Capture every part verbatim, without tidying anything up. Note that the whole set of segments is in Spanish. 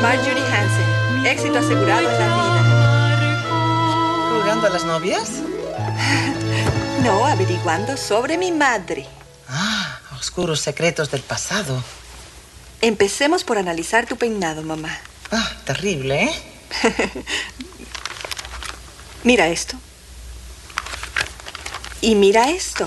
Marjorie Hansen. Éxito asegurado en la vida. ¿Jugando a las novias? No, averiguando sobre mi madre. Ah, oscuros secretos del pasado. Empecemos por analizar tu peinado, mamá. Ah, terrible, ¿eh? Mira esto. Y mira esto.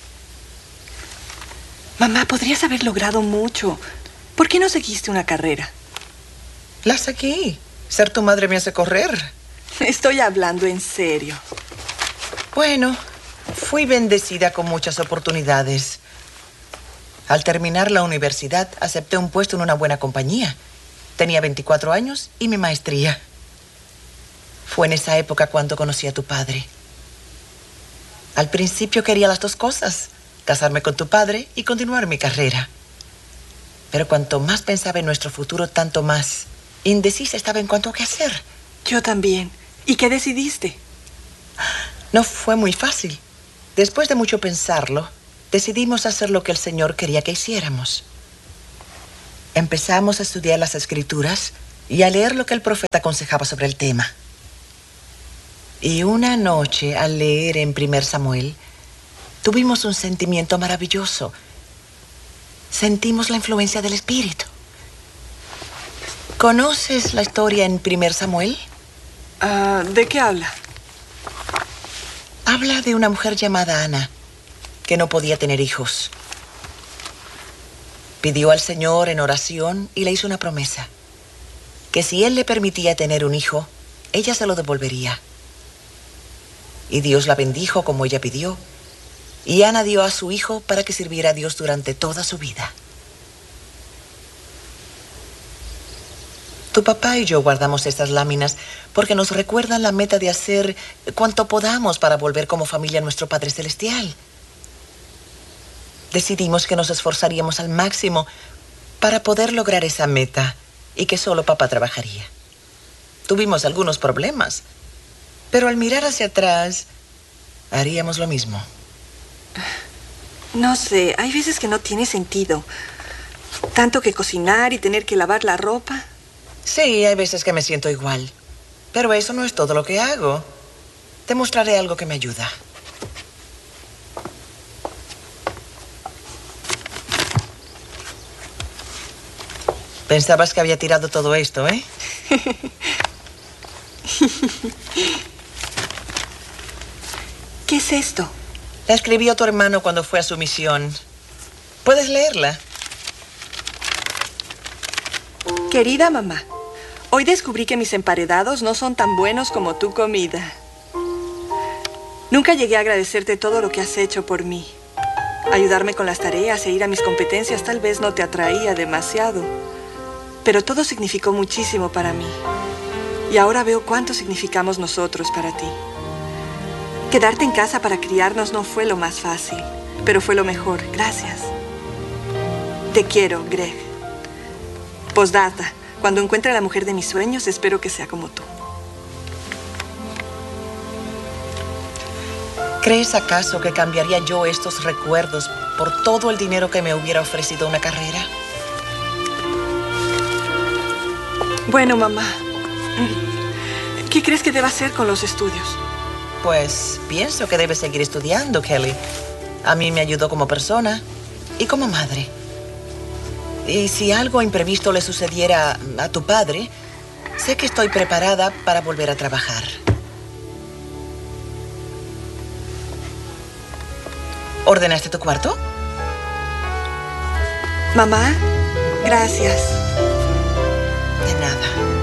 Mamá, podrías haber logrado mucho. ¿Por qué no seguiste una carrera? La seguí. Ser tu madre me hace correr. Estoy hablando en serio. Bueno, fui bendecida con muchas oportunidades. Al terminar la universidad, acepté un puesto en una buena compañía. Tenía veinticuatro años y mi maestría. Fue en esa época cuando conocí a tu padre. Al principio quería las dos cosas, casarme con tu padre y continuar mi carrera. Pero cuanto más pensaba en nuestro futuro, tanto más indecisa estaba en cuanto a qué hacer. Yo también. ¿Y qué decidiste? No fue muy fácil. Después de mucho pensarlo, decidimos hacer lo que el Señor quería que hiciéramos. Empezamos a estudiar las Escrituras y a leer lo que el profeta aconsejaba sobre el tema. Y una noche, al leer en Primer Samuel, tuvimos un sentimiento maravilloso. Sentimos la influencia del Espíritu. ¿Conoces la historia en Primer Samuel? Uh, ¿De qué habla? Habla de una mujer llamada Ana, que no podía tener hijos. Pidió al Señor en oración y le hizo una promesa, que si Él le permitía tener un hijo, ella se lo devolvería. Y Dios la bendijo como ella pidió, y Ana dio a su hijo para que sirviera a Dios durante toda su vida. Tu papá y yo guardamos estas láminas porque nos recuerdan la meta de hacer cuanto podamos para volver como familia a nuestro Padre Celestial. Decidimos que nos esforzaríamos al máximo para poder lograr esa meta y que solo papá trabajaría. Tuvimos algunos problemas, pero al mirar hacia atrás, haríamos lo mismo. No sé, hay veces que no tiene sentido. Tanto que cocinar y tener que lavar la ropa. Sí, hay veces que me siento igual. Pero eso no es todo lo que hago. Te mostraré algo que me ayuda. Pensabas que había tirado todo esto, ¿eh? ¿Qué es esto? La escribió tu hermano cuando fue a su misión. ¿Puedes leerla? Querida mamá, hoy descubrí que mis emparedados no son tan buenos como tu comida. Nunca llegué a agradecerte todo lo que has hecho por mí. Ayudarme con las tareas e ir a mis competencias tal vez no te atraía demasiado, pero todo significó muchísimo para mí. Y ahora veo cuánto significamos nosotros para ti. Quedarte en casa para criarnos no fue lo más fácil, pero fue lo mejor. Gracias. Te quiero, Greg. Postdata, cuando encuentre a la mujer de mis sueños, espero que sea como tú. ¿Crees acaso que cambiaría yo estos recuerdos por todo el dinero que me hubiera ofrecido una carrera? Bueno, mamá, ¿qué crees que deba hacer con los estudios? Pues pienso que debes seguir estudiando, Kelly. A mí me ayudó como persona y como madre. Y si algo imprevisto le sucediera a tu padre, sé que estoy preparada para volver a trabajar. ¿Ordenaste tu cuarto? Mamá, gracias. De nada.